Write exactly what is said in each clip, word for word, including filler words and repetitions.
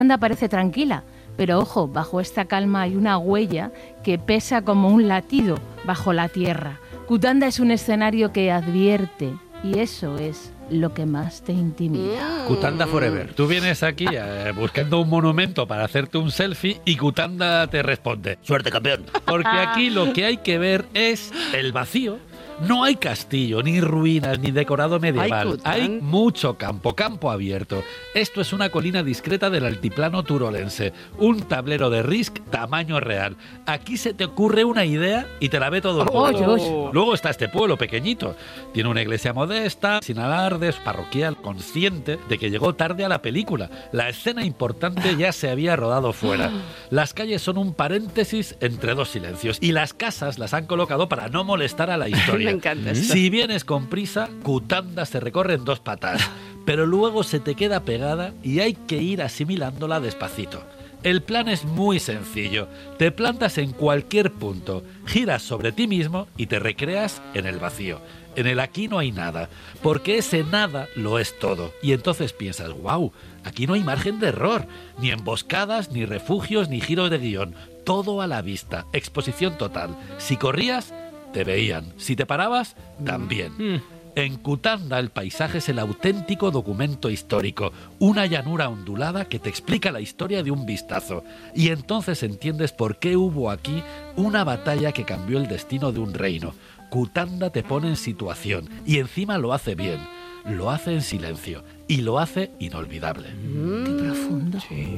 Cutanda parece tranquila, pero ojo, bajo esta calma hay una huella que pesa como un latido bajo la tierra. Cutanda es un escenario que advierte, y eso es lo que más te intimida. Cutanda Forever. Tú vienes aquí eh, buscando un monumento para hacerte un selfie y Cutanda te responde: suerte, campeón. Porque aquí lo que hay que ver es el vacío. No hay castillo, ni ruinas, ni decorado medieval. Ay, hay mucho campo, campo abierto. Esto es una colina discreta del altiplano turolense. Un tablero de Risk tamaño real. Aquí se te ocurre una idea y te la ve todo el mundo. Oh, oh. Luego está este pueblo pequeñito. Tiene una iglesia modesta, sin alardes, parroquial, consciente de que llegó tarde a la película. La escena importante ya se había rodado fuera. Las calles son un paréntesis entre dos silencios. Y las casas las han colocado para no molestar a la historia. Me encanta esto. Si vienes con prisa, Cutanda se recorre en dos patas, pero luego se te queda pegada y hay que ir asimilándola despacito. El plan es muy sencillo. Te plantas en cualquier punto, giras sobre ti mismo y te recreas en el vacío. En el aquí no hay nada, porque ese nada lo es todo. Y entonces piensas, wow, aquí no hay margen de error, ni emboscadas, ni refugios, ni giros de guión. Todo a la vista, exposición total. Si corrías, te veían. Si te parabas, también. Mm. En Cutanda el paisaje es el auténtico documento histórico, una llanura ondulada que te explica la historia de un vistazo. Y entonces entiendes por qué hubo aquí una batalla que cambió el destino de un reino. Cutanda te pone en situación y encima lo hace bien. Lo hace en silencio y lo hace inolvidable. Mm. Qué profundo. Sí.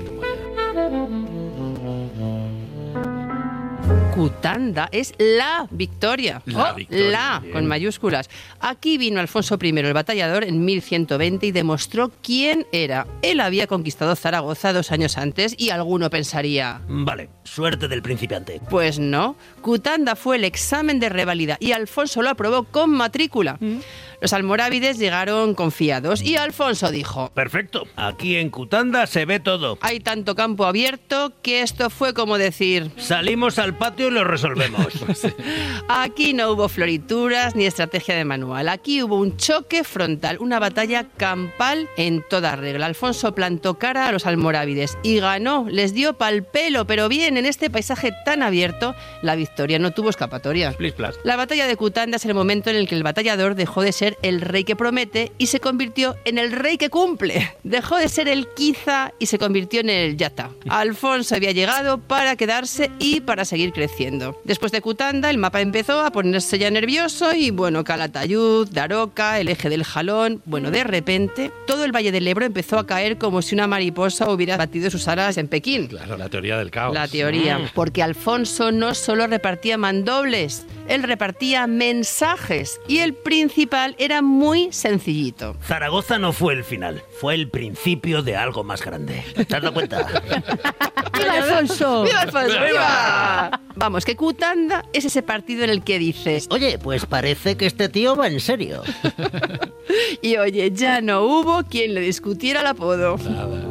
Cutanda es la victoria. La oh, victoria, La, bien. con mayúsculas. Aquí vino Alfonso primero el Batallador en mil ciento veinte y demostró quién era. Él había conquistado Zaragoza dos años antes y alguno pensaría... Vale, suerte del principiante. Pues no. Cutanda fue el examen de reválida y Alfonso lo aprobó con matrícula. ¿Mm? Los almorávides llegaron confiados y Alfonso dijo... Perfecto, aquí en Cutanda se ve todo. Hay tanto campo abierto que esto fue como decir... Salimos al patio y lo resolvemos. Aquí no hubo florituras ni estrategia de manual. Aquí hubo un choque frontal, una batalla campal en toda regla. Alfonso plantó cara a los almorávides y ganó. Les dio pal pelo, pero bien, en este paisaje tan abierto, la victoria no tuvo escapatoria. Plis, plas. La batalla de Cutanda es el momento en el que el batallador dejó de ser el rey que promete y se convirtió en el rey que cumple. Dejó de ser el quizá y se convirtió en el ya está. Alfonso había llegado para quedarse y para seguir creciendo. Después de Cutanda, el mapa empezó a ponerse ya nervioso y bueno, Calatayud, Daroca, el eje del Jalón... Bueno, de repente, todo el Valle del Ebro empezó a caer como si una mariposa hubiera batido sus alas en Pekín. Claro, la teoría del caos. La teoría. Mm. Porque Alfonso no solo repartía mandobles, él repartía mensajes y el principal era muy sencillito. Zaragoza no fue el final, fue el principio de algo más grande. ¿Te has dado cuenta? ¡Viva Alfonso! ¡Viva Alfonso! ¡Viva! Vamos, que Cutanda es ese partido en el que dices... Oye, pues parece que este tío va en serio. Y oye, ya no hubo quien le discutiera el apodo. Nada.